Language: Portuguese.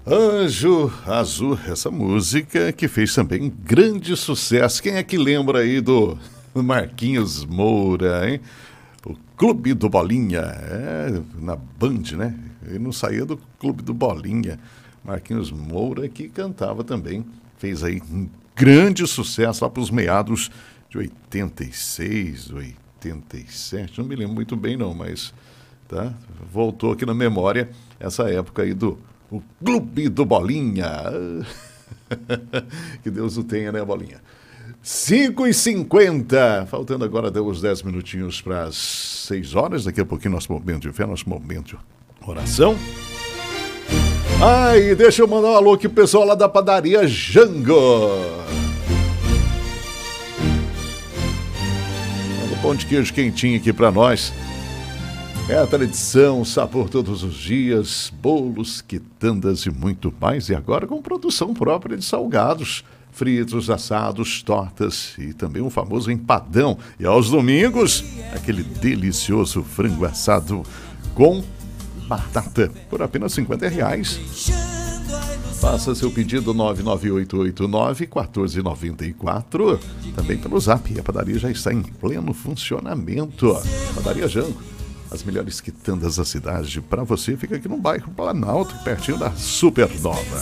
Anjo Azul, essa música que fez também grande sucesso. Quem é que lembra aí do Marquinhos Moura, hein? O Clube do Bolinha, na Band, né? Ele não saía do Clube do Bolinha. Marquinhos Moura que cantava também, fez aí um grande sucesso lá para os meados de 86, 87, não me lembro muito bem não, mas tá? Voltou aqui na memória essa época aí do o Clube do Bolinha. Que Deus o tenha, né, Bolinha? 5h50, faltando agora até uns 10 minutinhos para as 6 horas. Daqui a pouquinho nosso momento de fé, nosso momento de oração. Ai, deixa eu mandar um alô aqui pro pessoal lá da padaria Jango. Manda um pão de queijo quentinho aqui para nós. É a tradição, sabor todos os dias, bolos, quitandas e muito mais. E agora com produção própria de salgados, fritos, assados, tortas e também um famoso empadão. E aos domingos, aquele delicioso frango assado com batata por apenas R$50. Faça seu pedido 99889-1494. Também pelo Zap. A padaria já está em pleno funcionamento. Padaria Jango. As melhores quitandas da cidade para você. Fica aqui no bairro Planalto, pertinho da Supernova.